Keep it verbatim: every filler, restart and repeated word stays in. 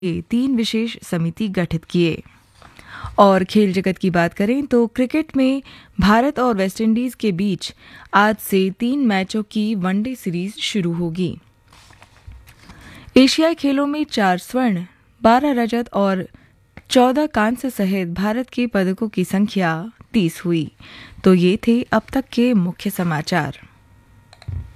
के तीन विशेष समिति गठित किए। और खेल जगत की बात करें तो क्रिकेट में भारत और वेस्टइंडीज के बीच आज से तीन मैचों की वनडे सीरीज शुरू होगी। एशियाई खेलों में चार स्वर्ण, बारह रजत और चौदह कांस्य सहित भारत के पदकों की संख्या तीस हुई। तो ये थे अब तक के मुख्य समाचार।